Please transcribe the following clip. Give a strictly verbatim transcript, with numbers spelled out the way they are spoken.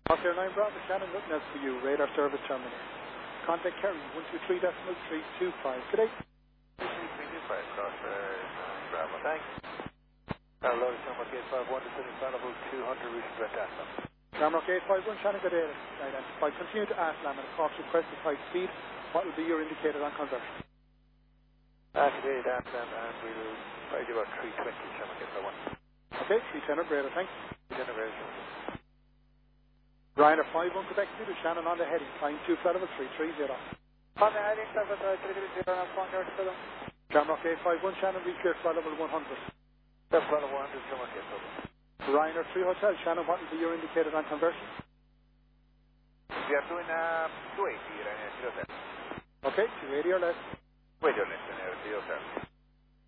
Oscar nine Bravo, Shannon, nothing else for you. Radar service terminal. Contact Kerry, one two three decimal three two five. Good day. three three two five, cross there, nine Bravo, thanks. Hello, Shamrock eight five one, descending Flammable two hundred, reaching Brett Aston. Shamrock eight five one, Shannon, good day. Identified. Continue to ask Lamb and Cox request the high speed. What will be your indicator on conversion? Activate Aston, and we'll try to do about three twenty, Shamrock eight five one. Okay, three ten Radar, thanks. three ten Radar. Ryanair five one, Quebec City, Shannon on the heading, flying two flight level three three zero. On the heading, seven three three zero, and one yard to them. Shamrock eight five one, Shannon, reclear flight level one hundred. That's flight level one hundred, Shamrock eight five one. Ryanair three Hotel, Shannon, what will be your indicator on conversion? We are doing uh, two eighty, Ryanair three Hotel. Okay, two eighty or less. Wait, you're less than zero, zero,